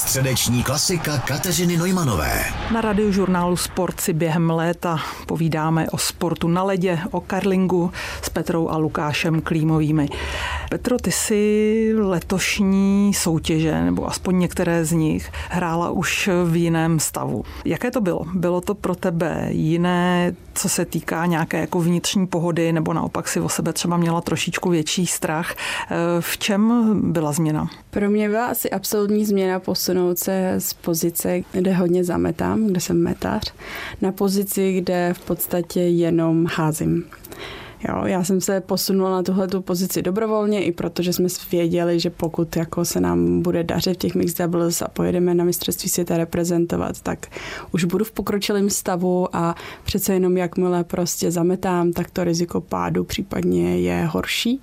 Středeční klasika Kateřiny Neumanové. Na Radiožurnálu Sport si během léta povídáme o sportu na ledě, o curlingu s Petrou a Lukášem Klímovými. Petro, ty si letošní soutěže, nebo aspoň některé z nich, hrála už v jiném stavu. Jaké to bylo? Bylo to pro tebe jiné, co se týká nějaké jako vnitřní pohody, nebo naopak si o sebe třeba měla trošičku větší strach? V čem byla změna? Pro mě byla asi absolutní změna posunout se z pozice, kde hodně zametám, kde jsem metař, na pozici, kde v podstatě jenom házím. Jo, já jsem se posunula na tuhletu pozici dobrovolně, i protože jsme věděli, že pokud jako se nám bude dařit v těch mixed doubles a pojedeme na mistrovství světa reprezentovat, tak už budu v pokročilém stavu a přece jenom jakmile prostě zametám, tak to riziko pádu případně je horší.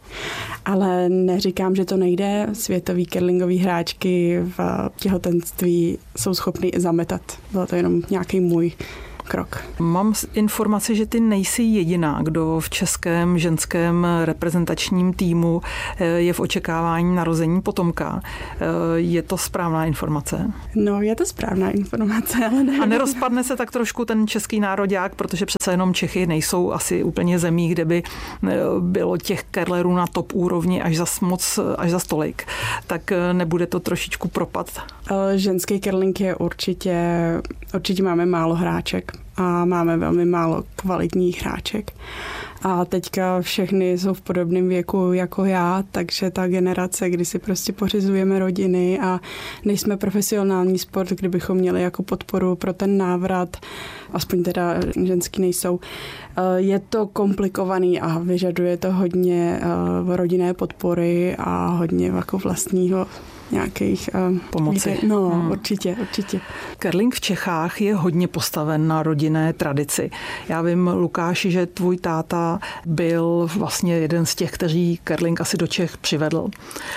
Ale neříkám, že to nejde. Světový curlingový hráčky v těhotenství jsou schopný zametat. Bylo to jenom nějaký můj krok. Mám informaci, že ty nejsi jediná, kdo v českém ženském reprezentačním týmu je v očekávání narození potomka. Je to správná informace? No, je to správná informace, ale ne. A nerozpadne se tak trošku ten český nároďák, protože přece jenom Čechy nejsou asi úplně zemí, kde by bylo těch curlerů na top úrovni až za stolik. Tak nebude to trošičku propad? Ženský curling je určitě máme málo hráček a máme velmi málo kvalitních hráček. A teďka všechny jsou v podobném věku jako já, takže ta generace, kdy si prostě pořizujeme rodiny a nejsme profesionální sport, kdybychom měli jako podporu pro ten návrat, aspoň teda ženský nejsou. Je to komplikovaný a vyžaduje to hodně rodinné podpory a hodně jako vlastního nějakých pomoci. Určitě. Curling v Čechách je hodně postaven na rodinné tradici. Já vím, Lukáši, že tvůj táta byl vlastně jeden z těch, kteří curling asi do Čech přivedl.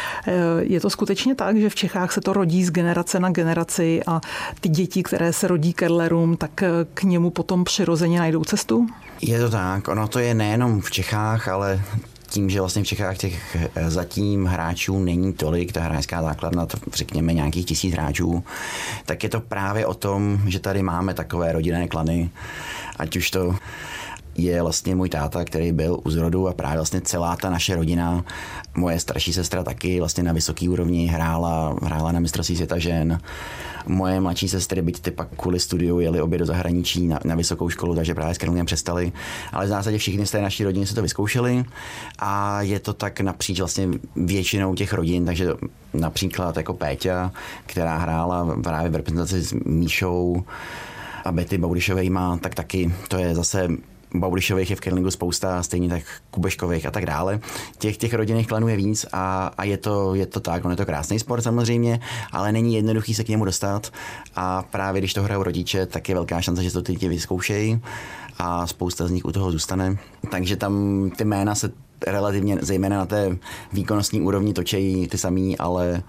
Je to skutečně tak, že v Čechách se to rodí z generace na generaci a ty děti, které se rodí curlerům, tak k němu potom přirozeně najdou cestu? Je to tak. Ono to je nejenom v Čechách, ale tím, že vlastně v Čechách těch zatím hráčů není tolik, ta hráčská základna, to řekněme nějakých 1000 hráčů, tak je to právě o tom, že tady máme takové rodinné klany, ať už to je vlastně můj táta, který byl u zrodu a právě vlastně celá ta naše rodina, moje starší sestra taky vlastně na vysoký úrovni hrála na mistrovství světa žen. Moje mladší sestry, byť ty pak kvůli studiu jeli obě do zahraničí na vysokou školu, takže právě s curlingem přestali. Ale v zásadě všichni z té naší rodiny se to vyzkoušeli a je to tak napříč vlastně většinou těch rodin, takže například jako Péťa, která hrála právě v reprezentaci s Míšou a Betty Baudyšovejma, tak taky to je zase Baudyšových je v curlingu spousta, stejně tak Kubeškových a tak dále. Těch rodinných klanů je víc a je to tak, on je to krásný sport samozřejmě, ale není jednoduchý se k němu dostat a právě když to hrajou rodiče, tak je velká šance, že to ty děti vyzkoušejí a spousta z nich u toho zůstane. Takže tam ty jména se relativně, zejména na té výkonnostní úrovni točejí ty samý,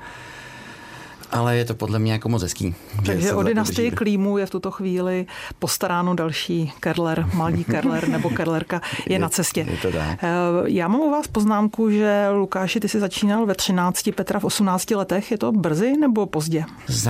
ale je to podle mě jako moc hezký. Takže o dynastii Klímů je v tuto chvíli postaráno další curler, mladý curler nebo curlerka je na cestě. Je to tak. Já mám u vás poznámku, že Lukáši, ty jsi začínal ve 13, Petra v 18 letech. Je to brzy nebo pozdě?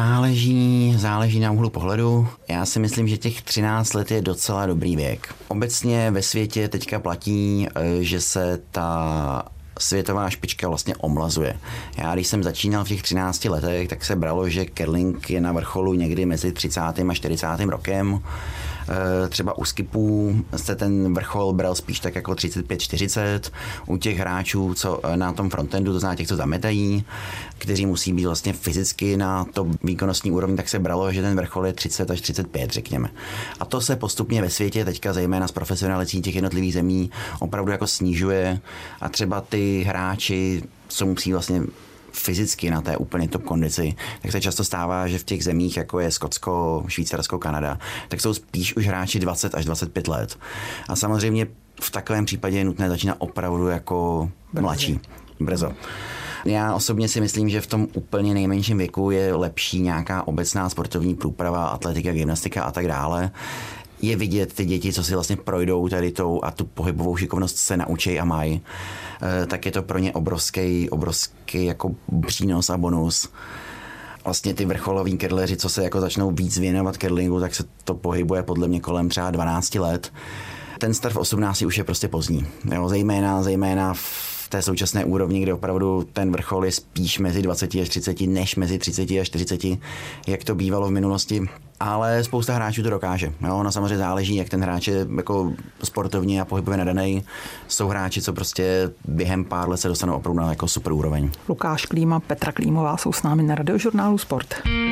Záleží na úhlu pohledu. Já si myslím, že těch 13 let je docela dobrý věk. Obecně ve světě teďka platí, že se ta světová špička vlastně omlazuje. Já když jsem začínal v těch 13 letech, tak se bralo, že curling je na vrcholu někdy mezi 30. a 40. rokem. Třeba u skipů se ten vrchol bral spíš tak jako 35-40. U těch hráčů, co na tom frontendu, to znamená těch, co zametají, kteří musí být vlastně fyzicky na to výkonnostní úrovni, tak se bralo, že ten vrchol je 30 až 35, řekněme. A to se postupně ve světě, teďka zejména z profesionalizací těch jednotlivých zemí, opravdu jako snižuje a třeba ty hráči, co musí vlastně fyzicky na té úplně top kondici, tak se často stává, že v těch zemích, jako je Skotsko, Švýcarsko, Kanada, tak jsou spíš už hráči 20 až 25 let. A samozřejmě v takovém případě je nutné začínat opravdu jako mladší. Brzo. Já osobně si myslím, že v tom úplně nejmenším věku je lepší nějaká obecná sportovní průprava, atletika, gymnastika a tak dále. Je vidět ty děti, co si vlastně projdou tady tou a tu pohybovou šikovnost se naučí a mají, tak je to pro ně obrovský jako přínos a bonus. vlastně ty vrcholoví curleři, co se jako začnou víc věnovat curlingu, tak se to pohybuje podle mě kolem třeba 12 let. Ten start v 18 už je prostě pozdní. Jo, zejména v té současné úrovni, kde opravdu ten vrchol je spíš mezi 20 až 30, než mezi 30 až 40, jak to bývalo v minulosti. Ale spousta hráčů to dokáže. Jo, ono samozřejmě záleží, jak ten hráč je jako sportovně a pohybově nadaný. Jsou hráči, co prostě během pár let se dostanou opravdu na jako super úroveň. Lukáš Klíma, Petra Klímová jsou s námi na Radiožurnálu Sport.